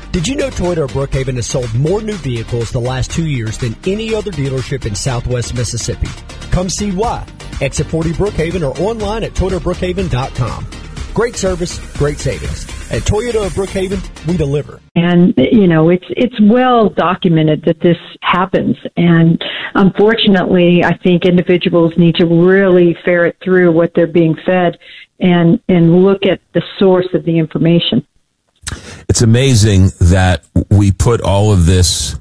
Did you know Toyota of Brookhaven has sold more new vehicles the last 2 years than any other dealership in Southwest Mississippi? Come see why. Exit 40 Brookhaven or online at ToyotaBrookhaven.com. Great service, great savings. At Toyota of Brookhaven, we deliver. And, it's well documented that this happens. And unfortunately, I think individuals need to really ferret through what they're being fed and look at the source of the information. It's amazing that we put all of this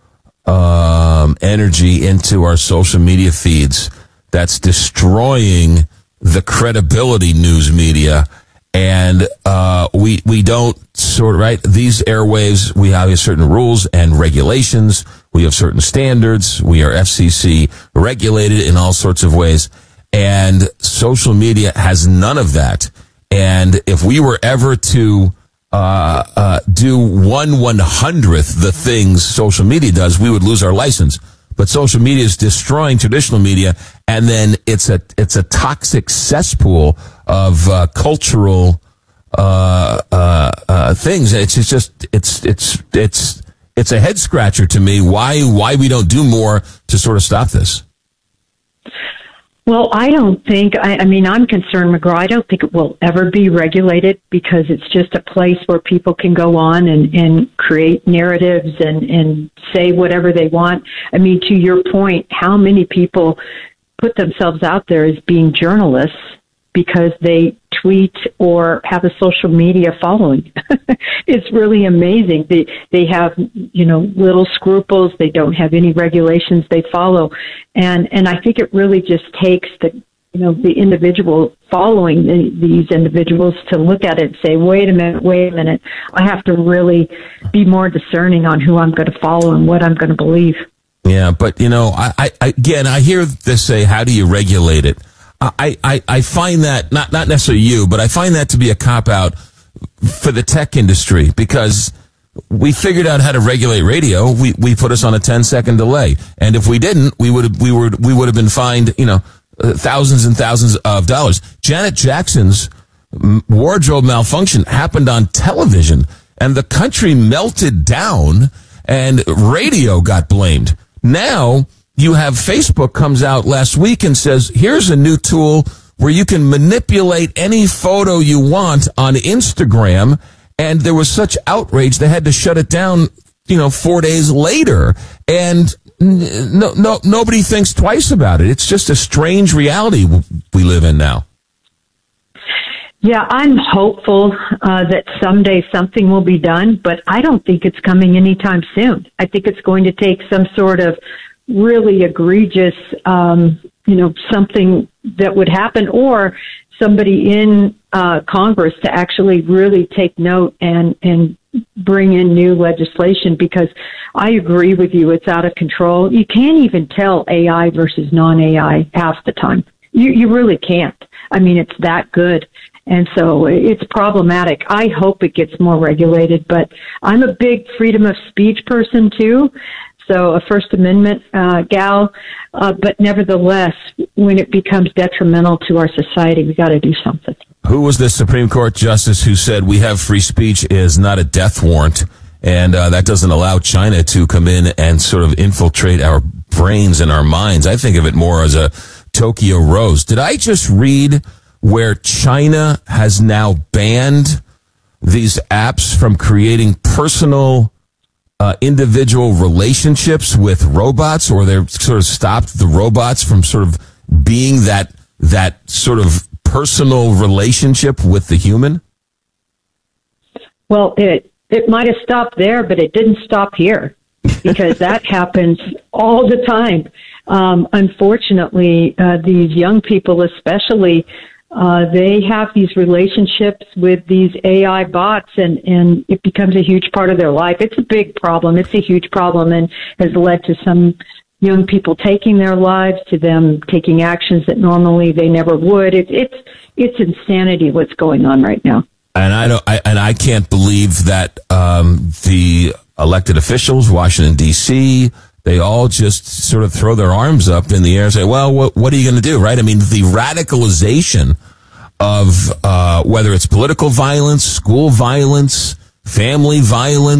energy into our social media feeds that's destroying the credibility news media. And we don't right? These airwaves, we have certain rules and regulations. We have certain standards. We are FCC regulated in all sorts of ways. And social media has none of that. And if we were ever to do 1/100th the things social media does, we would lose our license. But social media is destroying traditional media, and then it's a toxic cesspool of cultural things. It's a head scratcher to me why we don't do more to sort of stop this. Well, I don't think, I'm concerned, McGraw, I don't think it will ever be regulated because it's just a place where people can go on and create narratives and say whatever they want. I mean, to your point, how many people put themselves out there as being journalists because they tweet or have a social media following? It's really amazing. They have, little scruples. They don't have any regulations they follow. And I think it really just takes the individual following these individuals to look at it and say, wait a minute. I have to really be more discerning on who I'm going to follow and what I'm going to believe. Yeah, but, I hear this say, how do you regulate it? I find that, not necessarily you, but I find that to be a cop-out for the tech industry, because we figured out how to regulate radio. We put us on a 10-second delay. And if we didn't, we would have been fined, thousands and thousands of dollars. Janet Jackson's wardrobe malfunction happened on television, and the country melted down, and radio got blamed. Now, you have Facebook comes out last week and says, here's a new tool where you can manipulate any photo you want on Instagram. And there was such outrage, they had to shut it down, 4 days later. And nobody thinks twice about it. It's just a strange reality we live in now. Yeah, I'm hopeful that someday something will be done, but I don't think it's coming anytime soon. I think it's going to take some sort of really egregious, something that would happen, or somebody in Congress to actually really take note and bring in new legislation, because I agree with you, it's out of control. You can't even tell AI versus non-AI half the time. You really can't. I mean, it's that good. And so it's problematic. I hope it gets more regulated, but I'm a big freedom of speech person too. So a First Amendment gal, but nevertheless, when it becomes detrimental to our society, we got to do something. Who was the Supreme Court justice who said we have free speech is not a death warrant, and that doesn't allow China to come in and sort of infiltrate our brains and our minds? I think of it more as a Tokyo Rose. Did I just read where China has now banned these apps from creating personal individual relationships with robots, or they've sort of stopped the robots from sort of being that sort of personal relationship with the human? Well, it might have stopped there, but it didn't stop here, because that happens all the time. Unfortunately, these young people especially, they have these relationships with these AI bots, and it becomes a huge part of their life. It's a big problem. It's a huge problem, and has led to some young people taking their lives, to them taking actions that normally they never would. It's insanity what's going on right now. And I can't believe that the elected officials, Washington D.C., they all just sort of throw their arms up in the air and say, well, what are you going to do, right? I mean, the radicalization of whether it's political violence, school violence, family violence,